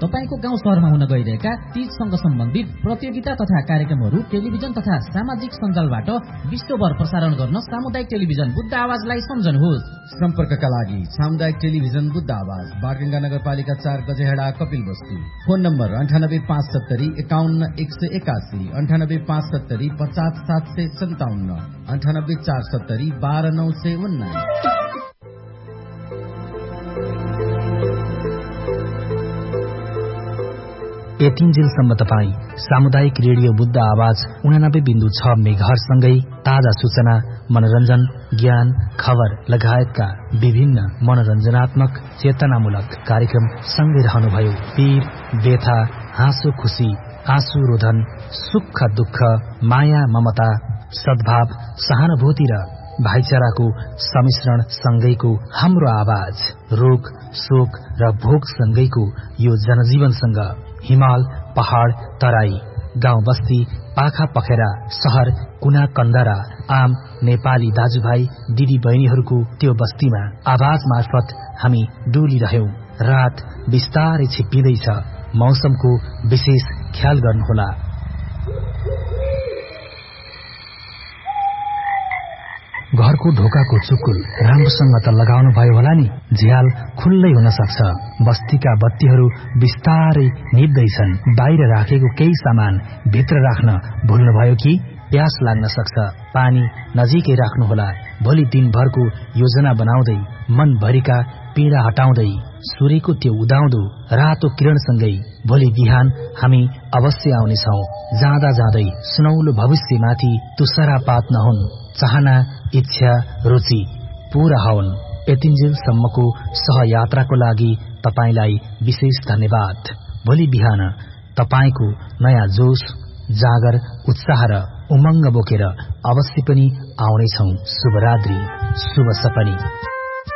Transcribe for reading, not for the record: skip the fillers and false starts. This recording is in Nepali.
तपाईको गाउँ शहरमा हुन गइरहेका तीजसँग सम्बन्धित प्रतियोगिता तथा कार्यक्रमहरू टेलिभिजन तथा सामाजिक सञ्जालबाट विश्वभर प्रसारण गर्न सामुदायिक टेलिभिजन बुद्ध आवाजलाई सम्झनुहोस्। सम्पर्कका लागि सामुदायिक टेलिभिजन बुद्ध आवाज, बारगंगा नगरपालिका 4 गजेहेडा, कपिलवस्तु। Phone number 9857 51 181, 9857 50 757, 98470 12 919। यतिन्जेलसम्म तपाईँ सामुदायिक रेडियो बुद्ध आवाज 89.6 मेगाहर्ज सँगै ताजा सूचना, मनोरञ्जन, ज्ञान, खबर लगायतका विभिन्न मनोरञ्जनात्मक चेतनामूलक कार्यक्रम सँगै रहनुभयो। पीर, व्यथा, हाँसो खुशी, आँसु रोधन, सुख दुःख, माया ममता, सद्भाव, सहानुभूति र भाइचाराको सम्मिश्रण सँगैको हाम्रो आवाज, रोग, शोक र भोग सँगैको यो जनजीवनसँग हिमाल, पहाड, तराई, गाउँ बस्ती, पाखा पखेरा, शहर, कुना कन्दरा, आम नेपाली दाजुभाइ दिदी बहिनीहरूको त्यो बस्तीमा आवाज मार्फत हामी डुलिरह्यौं। रात बिस्तारै छिप्पिँदैछ, मौसमको विशेष ख्याल गर्नुहोला। घरको ढोकाको चुकुल राम्रोसँग त लगाउनु भयो होला नि, झ्याल खुल्लै हुन सक्छ। बस्तीका बत्तीहरू बिस्तारै निप्दैछन्। बाहिर राखेको केही सामान भित्र राख्न भुल्नुभयो कि? प्यास लाग्न सक्छ। पानी नजिकै राख्नुहोला। भोलि दिनभरको योजना बनाउँदै, मनभरिका पीडा हटाउँदै, सूर्यको त्यो उदाउँदो रातो किरणसँगै भोलि बिहान हामी अवश्य आउनेछौं। जाँदा जाँदै सुनौलो भविष्यमाथि तुषारपात नहुन्। चाहना, इच्छा, रुचि पूरा हुन्। यतिन्जेलसम्मको सहयात्राको लागि तपाईलाई विशेष धन्यवाद। भोलि बिहान तपाईको नयाँ जोश, जागर, उत्साह र उमङ्ग बोकेर अवश्य पनि आउनेछौं। शुभरात्रि, शुभ सपनी।